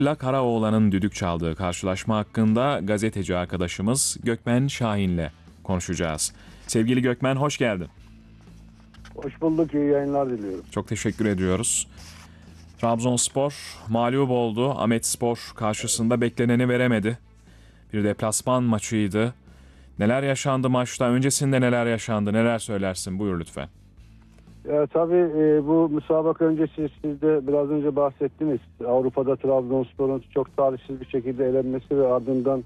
La Karaoğlan'ın düdük çaldığı karşılaşma hakkında gazeteci arkadaşımız Gökmen Şahin'le konuşacağız. Sevgili Gökmen, hoş geldin. Hoş bulduk, iyi yayınlar diliyorum. Çok teşekkür ediyoruz. Trabzonspor mağlup oldu. Ahmetspor karşısında bekleneni veremedi. Bir deplasman maçıydı. Neler yaşandı maçta? Öncesinde neler yaşandı? Neler söylersin? Buyur lütfen. Tabii bu müsabaka öncesi siz de biraz önce bahsettiniz. Avrupa'da Trabzonspor'un çok talihsiz bir şekilde elenmesi ve ardından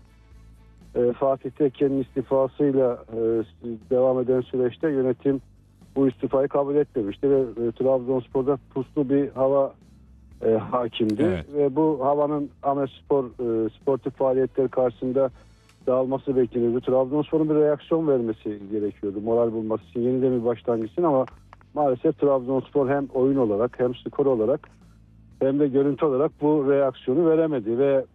Fatih Tekke'nin istifasıyla devam eden süreçte yönetim bu istifayı kabul etmemişti ve Trabzonspor'da puslu bir hava hakimdi. Evet. Ve bu havanın Ahmetspor sportif faaliyetleri karşısında dağılması bekleniyordu. Trabzonspor'un bir reaksiyon vermesi gerekiyordu. Moral bulması için yeniden bir başlangıç için ama maalesef Trabzonspor hem oyun olarak hem skor olarak hem de görüntü olarak bu reaksiyonu veremedi ve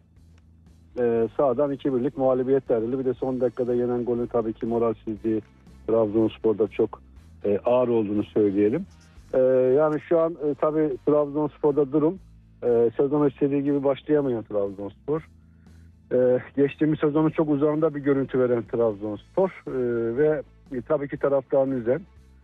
sahadan 2-1'lik mağlubiyetle ayrıldı. Bir de son dakikada yenen golün tabii ki moralsizliği Trabzonspor'da çok ağır olduğunu söyleyelim. Yani şu an tabii Trabzonspor'da durum sezon istediği gibi başlayamayan Trabzonspor. Geçtiğimiz sezonun çok uzağında bir görüntü veren Trabzonspor ve tabii ki taraftarını üzen.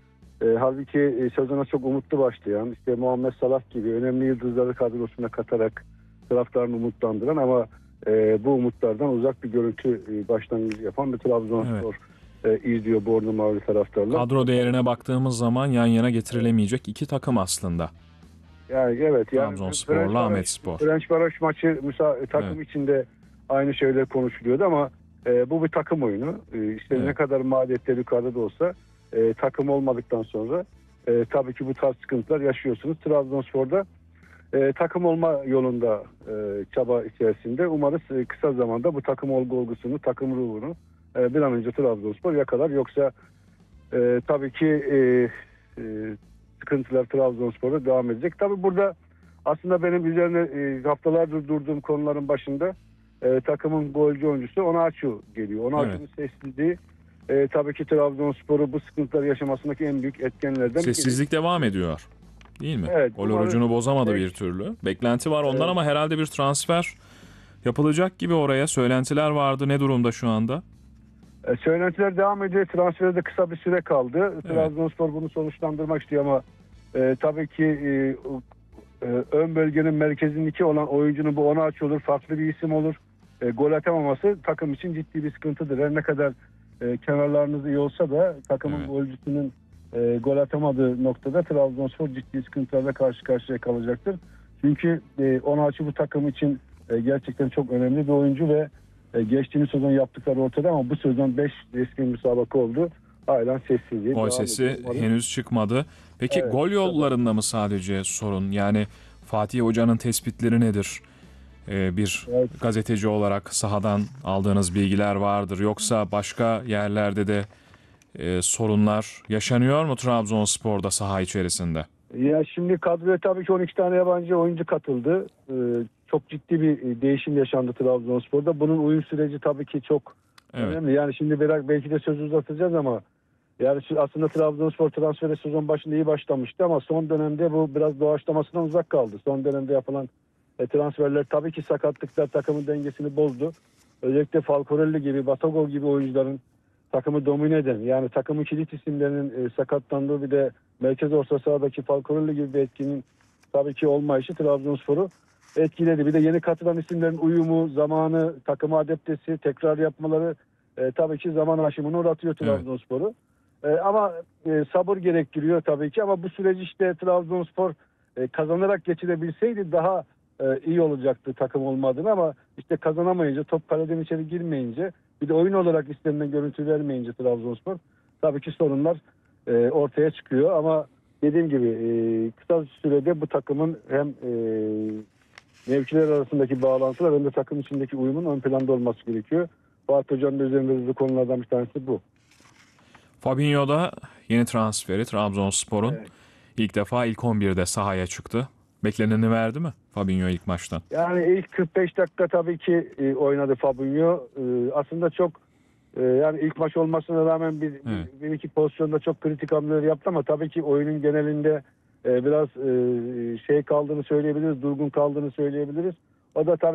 Halbuki sezona çok umutlu başlayan, işte Muhammed Salah gibi önemli yıldızları kadrosuna katarak taraftarını umutlandıran ama bu umutlardan uzak bir görüntü başlangıcı yapan bir Trabzonspor izliyor Bornu Mavi taraftarlar. Kadro değerine baktığımız zaman yan yana getirilemeyecek iki takım aslında. Yani evet, Trabzonspor'la Ahmetspor. Ferencvaroş maçı takım içinde aynı şeyler konuşuluyordu ama bu bir takım oyunu. İşte ne kadar maliyetleri yukarıda da olsa takım olmadıktan sonra tabii ki bu tarz sıkıntılar yaşıyorsunuz. Trabzonspor'da takım olma yolunda çaba içerisinde. Umarız kısa zamanda bu takım olgusunu, takım ruhunu bir an önce Trabzonspor yakalar. Yoksa tabii ki sıkıntılar Trabzonspor'da devam edecek. Tabii burada aslında benim üzerine haftalardır durduğum konuların başında takımın golcü oyuncusu Onaçu geliyor. Onaçu'nun sessizliği tabii ki Trabzonspor'u bu sıkıntıları yaşamasındaki en büyük etkenlerden. Sessizlik devam ediyor. Değil mi? Evet, Gol orucunu bozamadı bir türlü. Beklenti var ondan ama herhalde bir transfer yapılacak gibi oraya. Söylentiler vardı. Ne durumda şu anda? Söylentiler devam ediyor. Transferde de kısa bir süre kaldı. Evet. Trabzonspor bunu sonuçlandırmak istiyor ama tabii ki ön bölgenin merkezindeki olan oyuncunun bu Onaçu olur, farklı bir isim olur. Gol atamaması takım için ciddi bir sıkıntıdır. Her ne kadar kenarlarınız iyi olsa da takımın golcüsünün gol atamadığı noktada Trabzonspor ciddi sıkıntılarla karşı karşıya kalacaktır. Çünkü Onaçu bu takım için gerçekten çok önemli bir oyuncu ve geçtiğimiz sezon yaptıkları ortada ama bu sezon 5 resmi müsabaka oldu. Halen sessizliği. Gol sesi henüz çıkmadı. Peki gol yollarında mı sadece sorun? Yani Fatih Hoca'nın tespitleri nedir? Bir gazeteci olarak sahadan aldığınız bilgiler vardır. Yoksa başka yerlerde de sorunlar yaşanıyor mu Trabzonspor'da saha içerisinde? Ya şimdi kadroya tabii ki 12 tane yabancı oyuncu katıldı. Çok ciddi bir değişim yaşandı Trabzonspor'da. Bunun uyum süreci tabii ki çok önemli. Yani şimdi belki de sözü uzatacağız ama yani aslında Trabzonspor transferi sezon başında iyi başlamıştı ama son dönemde bu biraz doğaçlamasından uzak kaldı. Son dönemde yapılan transferler tabii ki sakatlıklar takımın dengesini bozdu. Özellikle Falcorelli gibi, Batagol gibi oyuncuların takımı domine eden, yani takımın kilit isimlerinin sakatlandığı bir de merkez orta sahadaki Falcorelli gibi bir etkinin tabii ki olmayışı Trabzonspor'u etkiledi. Bir de yeni katılan isimlerin uyumu, zamanı, takıma adaptesi, tekrar yapmaları tabii ki zaman aşımını uğratıyor Trabzonspor'u. Ama sabır gerektiriyor tabii ki ama bu süreci işte Trabzonspor kazanarak geçirebilseydi daha iyi olacaktı takım olmadığını ama işte kazanamayınca, top kaleden içeri girmeyince, bir de oyun olarak istenilen görüntü vermeyince Trabzonspor tabii ki sorunlar ortaya çıkıyor ama dediğim gibi kısa sürede bu takımın hem mevkiler arasındaki bağlantılar hem de takım içindeki uyumun ön planda olması gerekiyor. Fatih Hoca'nın üzerinde hızlı konulardan bir tanesi bu. Fabinho da yeni transferi Trabzonspor'un ilk defa ilk 11'de sahaya çıktı. Bekleneni verdi mi Fabinho ilk maçtan? Yani ilk 45 dakika tabii ki oynadı Fabinho. Aslında çok yani ilk maç olmasına rağmen bir iki pozisyonda çok kritik hamleler yaptı ama tabii ki oyunun genelinde biraz kaldığını söyleyebiliriz, durgun kaldığını söyleyebiliriz. O da tabii